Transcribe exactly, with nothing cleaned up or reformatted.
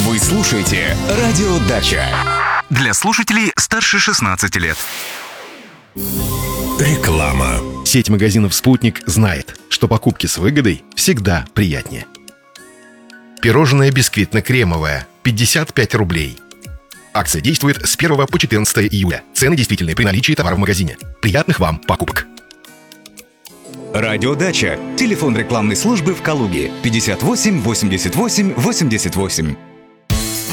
Вы слушаете «Радио Дача». Для слушателей старше шестнадцати лет. Реклама. Сеть магазинов «Спутник» знает, что покупки с выгодой всегда приятнее. Пирожное бисквитно-кремовое пятьдесят пять рублей. Акция действует с первого по четырнадцатое июля. Цены действительны при наличии товара в магазине. Приятных вам покупок. «Радио Дача». Телефон рекламной службы в Калуге. пятьдесят восемь восемьдесят восемь восемьдесят восемь.